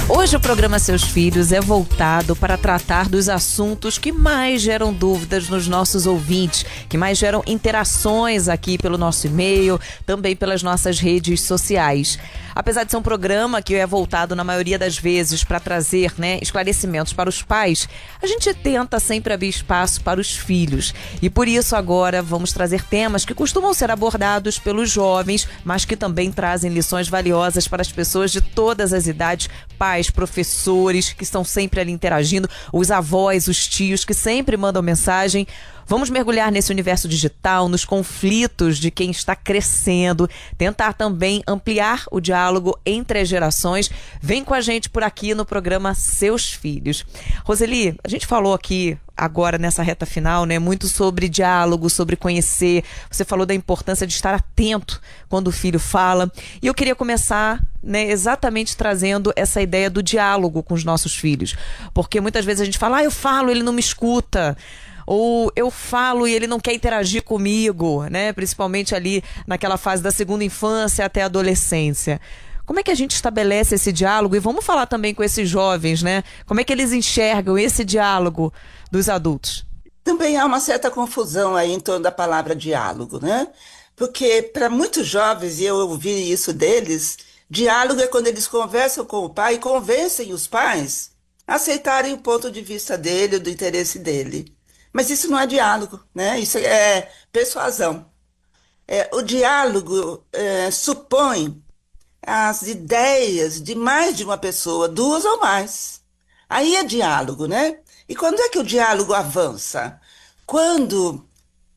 Hoje o programa Seus Filhos é voltado para tratar dos assuntos que mais geram dúvidas nos nossos ouvintes, que mais geram interações aqui pelo nosso e-mail, também pelas nossas redes sociais. Apesar de ser um programa que é voltado na maioria das vezes para trazer, esclarecimentos para os pais, a gente tenta sempre abrir espaço para os filhos. E por isso agora vamos trazer temas que costumam ser abordados pelos jovens, mas que também trazem lições valiosas para as pessoas de todas as idades, pais, professores que estão sempre ali interagindo, os avós, os tios que sempre mandam mensagem. Vamos mergulhar nesse universo digital, nos conflitos de quem está crescendo, tentar também ampliar o diálogo entre as gerações. Vem com a gente por aqui no programa Seus Filhos. Roseli, a gente falou aqui agora nessa reta final, muito sobre diálogo, sobre conhecer. Você falou da importância de estar atento quando o filho fala. E eu queria começar, exatamente trazendo essa ideia do diálogo com os nossos filhos. Porque muitas vezes a gente fala, eu falo, ele não me escuta. Ou eu falo e ele não quer interagir comigo, principalmente ali naquela fase da segunda infância até a adolescência. Como é que a gente estabelece esse diálogo? E vamos falar também com esses jovens, Como é que eles enxergam esse diálogo dos adultos? Também há uma certa confusão aí em torno da palavra diálogo, Porque para muitos jovens, e eu ouvi isso deles, diálogo é quando eles conversam com o pai e convencem os pais a aceitarem o ponto de vista dele, do interesse dele. Mas isso não é diálogo, Isso é persuasão. O diálogo supõe as ideias de mais de uma pessoa, duas ou mais. Aí é diálogo, E quando é que o diálogo avança? Quando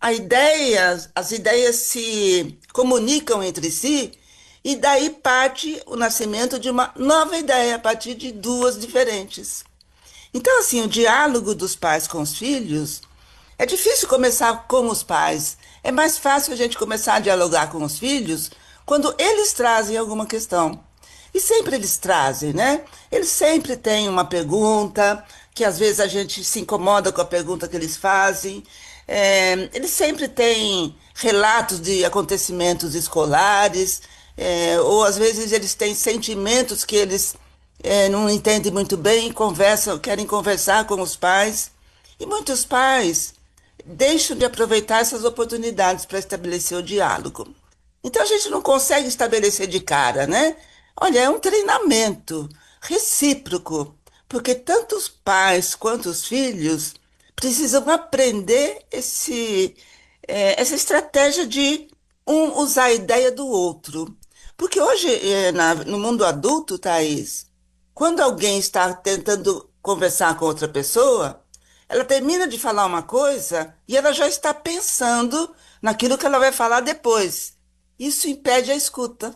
as ideias se comunicam entre si e daí parte o nascimento de uma nova ideia a partir de duas diferentes. Então, assim, o diálogo dos pais com os filhos é difícil começar com os pais. É mais fácil a gente começar a dialogar com os filhos quando eles trazem alguma questão. E sempre eles trazem, Eles sempre têm uma pergunta, que às vezes a gente se incomoda com a pergunta que eles fazem. Eles sempre têm relatos de acontecimentos escolares, ou às vezes eles têm sentimentos que eles não entendem muito bem, querem conversar com os pais. E muitos pais deixam de aproveitar essas oportunidades para estabelecer o diálogo. Então a gente não consegue estabelecer de cara, Olha, é um treinamento recíproco, porque tanto os pais quanto os filhos precisam aprender essa estratégia de um usar a ideia do outro. Porque hoje, no mundo adulto, Thaís, quando alguém está tentando conversar com outra pessoa, ela termina de falar uma coisa e ela já está pensando naquilo que ela vai falar depois. Isso impede a escuta.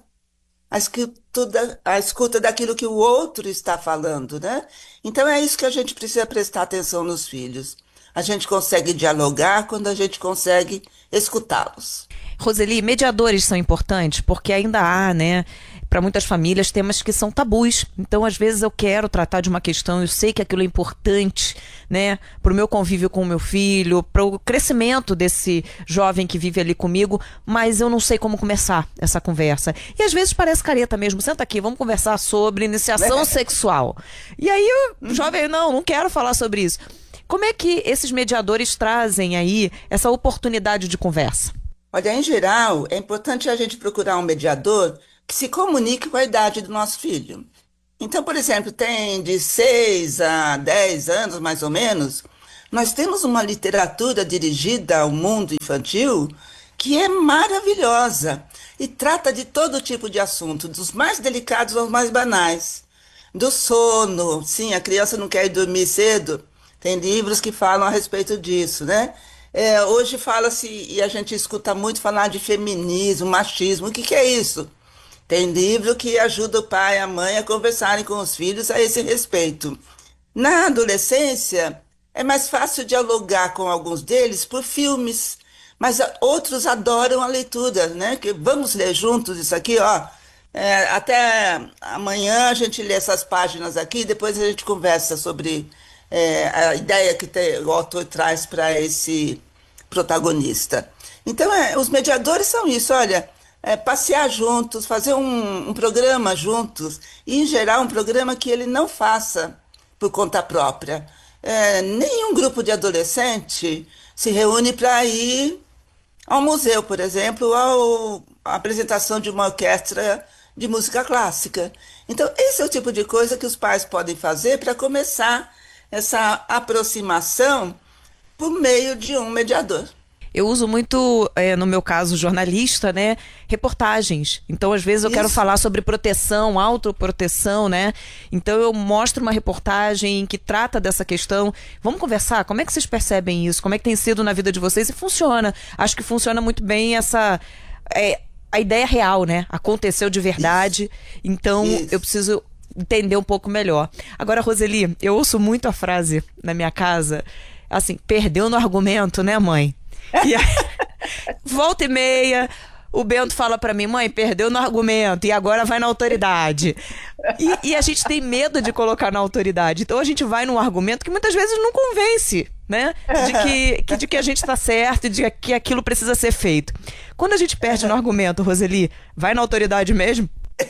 A escuta daquilo que o outro está falando, Então é isso que a gente precisa prestar atenção nos filhos. A gente consegue dialogar quando a gente consegue escutá-los. Roseli, mediadores são importantes porque ainda há, para muitas famílias, temas que são tabus. Então, às vezes, eu quero tratar de uma questão, eu sei que aquilo é importante, para o meu convívio com o meu filho, para o crescimento desse jovem que vive ali comigo, mas eu não sei como começar essa conversa. E às vezes parece careta mesmo. Senta aqui, vamos conversar sobre iniciação sexual. E aí o jovem, não quero falar sobre isso. Como é que esses mediadores trazem aí essa oportunidade de conversa? Olha, em geral, é importante a gente procurar um mediador que se comunique com a idade do nosso filho. Então, por exemplo, tem de 6 a 10 anos, mais ou menos, nós temos uma literatura dirigida ao mundo infantil que é maravilhosa e trata de todo tipo de assunto, dos mais delicados aos mais banais. Do sono, sim, a criança não quer ir dormir cedo, tem livros que falam a respeito disso, hoje fala-se, e a gente escuta muito falar de feminismo, machismo, o que é isso? Tem livro que ajuda o pai e a mãe a conversarem com os filhos a esse respeito. Na adolescência, é mais fácil dialogar com alguns deles por filmes, mas outros adoram a leitura, Que vamos ler juntos isso aqui, ó. Até amanhã a gente lê essas páginas aqui e depois a gente conversa sobre a ideia que o autor traz para esse protagonista. Então, os mediadores são isso, olha, passear juntos, fazer um programa juntos, e, em geral, um programa que ele não faça por conta própria. Nenhum grupo de adolescente se reúne para ir ao museu, por exemplo, ou à apresentação de uma orquestra de música clássica. Então, esse é o tipo de coisa que os pais podem fazer para começar essa aproximação por meio de um mediador. Eu uso muito, no meu caso, jornalista, né? Reportagens. Então, às vezes, eu quero falar sobre proteção, autoproteção, né? Então, eu mostro uma reportagem que trata dessa questão. Vamos conversar? Como é que vocês percebem isso? Como é que tem sido na vida de vocês? E funciona. Acho que funciona muito bem essa... a ideia real, né? Aconteceu de verdade. Então, eu preciso entender um pouco melhor. Agora, Roseli, eu ouço muito a frase na minha casa, assim, perdeu no argumento, né, mãe? E aí, volta e meia, o Bento fala pra mim, mãe, perdeu no argumento e agora vai na autoridade. E a gente tem medo de colocar na autoridade. Então a gente vai num argumento que muitas vezes não convence, né? De que a gente tá certo, de que aquilo precisa ser feito. Quando a gente perde no argumento, Roseli, vai na autoridade mesmo?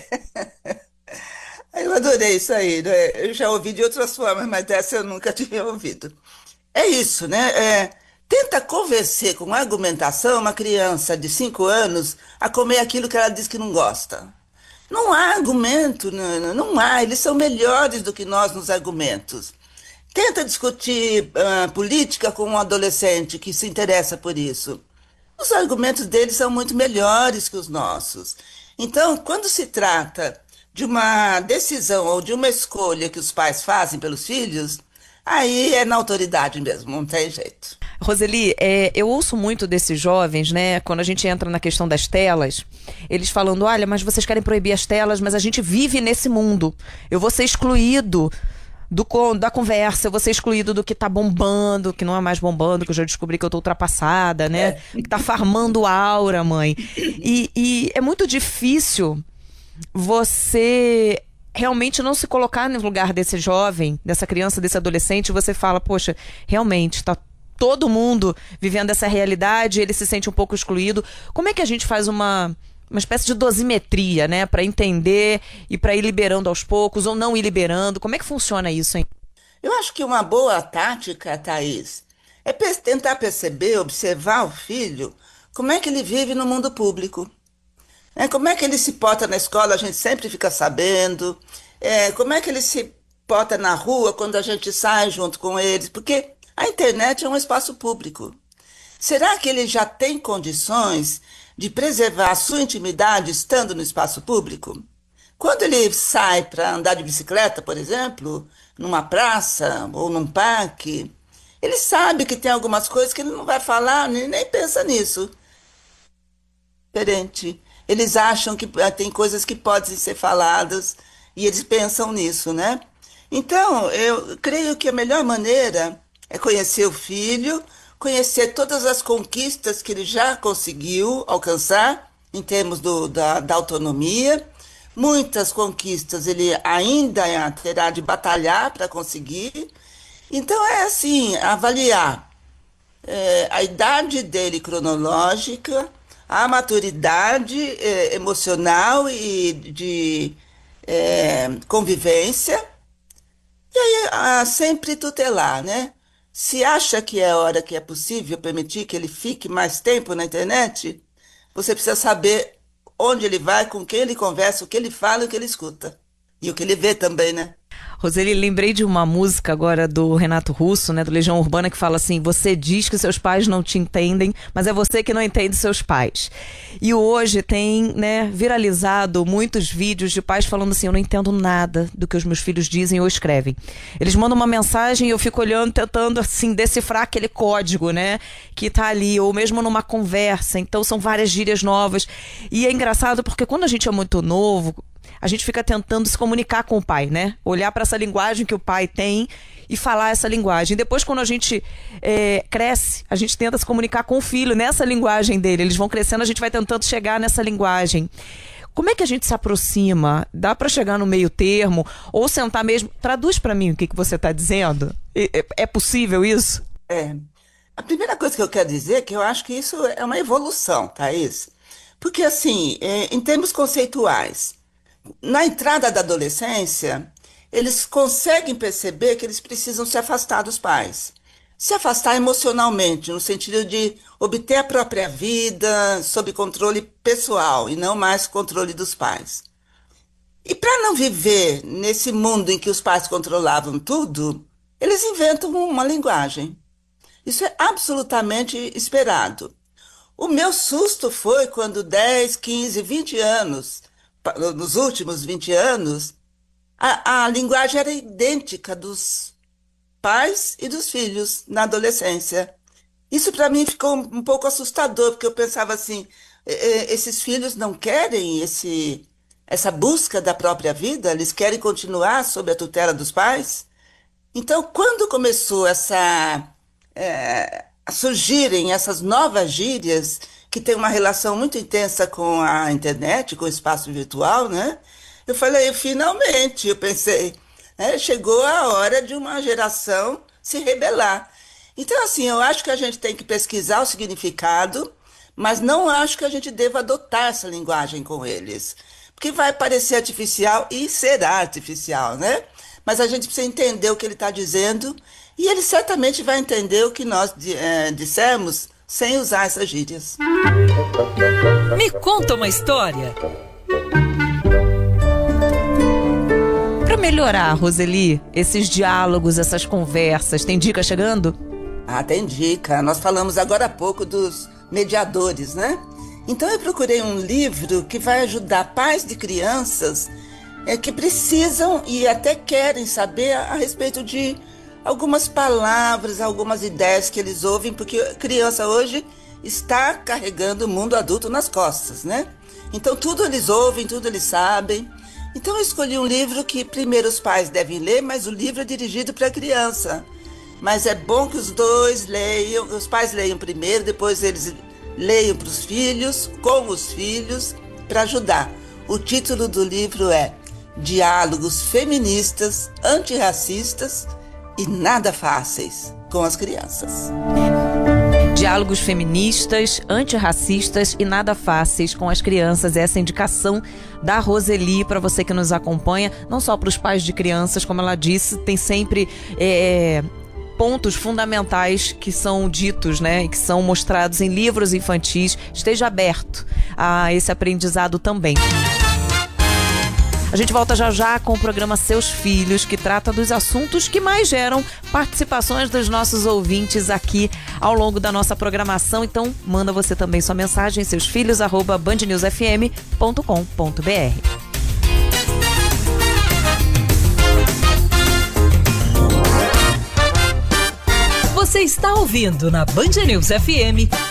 Eu adorei isso aí, né? Eu já ouvi de outras formas, mas dessa eu nunca tinha ouvido. É isso, né? Tenta convencer com argumentação uma criança de 5 anos a comer aquilo que ela diz que não gosta. Não há argumento, não há. Eles são melhores do que nós nos argumentos. Tenta discutir política com um adolescente que se interessa por isso. Os argumentos deles são muito melhores que os nossos. Então, quando se trata de uma decisão ou de uma escolha que os pais fazem pelos filhos, aí é na autoridade mesmo, não tem jeito. Roseli, eu ouço muito desses jovens, né, quando a gente entra na questão das telas, eles falando, olha, mas vocês querem proibir as telas, mas a gente vive nesse mundo. Eu vou ser excluído da conversa, eu vou ser excluído do que tá bombando, que não é mais bombando, que eu já descobri que eu tô ultrapassada, né, que tá farmando aura, mãe. E é muito difícil você realmente não se colocar no lugar desse jovem, dessa criança, desse adolescente, você fala, poxa, realmente está todo mundo vivendo essa realidade, ele se sente um pouco excluído. Como é que a gente faz uma espécie de dosimetria, né, para entender e para ir liberando aos poucos ou não ir liberando? Como é que funciona isso, hein? Eu acho que uma boa tática, Thaís, é tentar perceber, observar o filho, como é que ele vive no mundo público. Como é que ele se porta na escola, a gente sempre fica sabendo. Como é que ele se porta na rua quando a gente sai junto com eles? Porque a internet é um espaço público. Será que ele já tem condições de preservar a sua intimidade estando no espaço público? Quando ele sai para andar de bicicleta, por exemplo, numa praça ou num parque, ele sabe que tem algumas coisas que ele não vai falar, nem pensa nisso. Diferente. Eles acham que tem coisas que podem ser faladas e eles pensam nisso, né? Então, eu creio que a melhor maneira é conhecer o filho, conhecer todas as conquistas que ele já conseguiu alcançar em termos da autonomia. Muitas conquistas ele ainda terá de batalhar para conseguir. Então, é assim, avaliar a idade dele cronológica, a maturidade emocional e de convivência, e aí sempre tutelar, né? Se acha que é a hora que é possível permitir que ele fique mais tempo na internet, você precisa saber onde ele vai, com quem ele conversa, o que ele fala e o que ele escuta. E o que ele vê também, né? Roseli, lembrei de uma música agora do Renato Russo, né, do Legião Urbana, que fala assim, você diz que seus pais não te entendem, mas é você que não entende seus pais. E hoje tem, né, viralizado muitos vídeos de pais falando assim, eu não entendo nada do que os meus filhos dizem ou escrevem. Eles mandam uma mensagem e eu fico olhando, tentando assim, decifrar aquele código, né, que tá ali, ou mesmo numa conversa. Então são várias gírias novas. E é engraçado porque quando a gente é muito novo, a gente fica tentando se comunicar com o pai, né? Olhar para essa linguagem que o pai tem e falar essa linguagem. Depois, quando a gente cresce, a gente tenta se comunicar com o filho nessa linguagem dele. Eles vão crescendo, a gente vai tentando chegar nessa linguagem. Como é que a gente se aproxima? Dá para chegar no meio termo? Ou sentar mesmo? Traduz para mim o que você está dizendo. É possível isso? A primeira coisa que eu quero dizer é que eu acho que isso é uma evolução, Thaís. Porque, assim, em termos conceituais, na entrada da adolescência, eles conseguem perceber que eles precisam se afastar dos pais. Se afastar emocionalmente, no sentido de obter a própria vida sob controle pessoal e não mais controle dos pais. E para não viver nesse mundo em que os pais controlavam tudo, eles inventam uma linguagem. Isso é absolutamente esperado. O meu susto foi quando 10, 15, 20 anos, nos últimos 20 anos, a linguagem era idêntica dos pais e dos filhos na adolescência. Isso para mim ficou um pouco assustador, porque eu pensava assim, esses filhos não querem essa busca da própria vida, eles querem continuar sob a tutela dos pais. Então, quando começou a surgirem essas novas gírias, que têm uma relação muito intensa com a internet, com o espaço virtual, né? Eu falei, finalmente, eu pensei, chegou a hora de uma geração se rebelar. Então, assim, eu acho que a gente tem que pesquisar o significado, mas não acho que a gente deva adotar essa linguagem com eles. Porque vai parecer artificial e será artificial, né? Mas a gente precisa entender o que ele está dizendo e ele certamente vai entender o que nós dissemos sem usar essas gírias. Me conta uma história. Para melhorar, Roseli, esses diálogos, essas conversas, tem dica chegando? Tem dica. Nós falamos agora há pouco dos mediadores, né? Então eu procurei um livro que vai ajudar pais de crianças que precisam e até querem saber a respeito de algumas palavras, algumas ideias que eles ouvem, porque a criança hoje está carregando o mundo adulto nas costas, né? Então tudo eles ouvem, tudo eles sabem. Então eu escolhi um livro que primeiro os pais devem ler, mas o livro é dirigido para a criança. Mas é bom que os dois leiam, os pais leiam primeiro, depois eles leiam para os filhos, com os filhos, para ajudar. O título do livro é Diálogos Feministas, Antirracistas e Nada Fáceis com as Crianças. Diálogos feministas, antirracistas e nada fáceis com as crianças. Essa é a indicação da Roseli para você que nos acompanha, não só para os pais de crianças, como ela disse, tem sempre pontos fundamentais que são ditos, né, e que são mostrados em livros infantis. Esteja aberto a esse aprendizado também. A gente volta já já com o programa Seus Filhos, que trata dos assuntos que mais geram participações dos nossos ouvintes aqui ao longo da nossa programação. Então, manda você também sua mensagem, seusfilhos@bandnewsfm.com.br. Você está ouvindo na Band News FM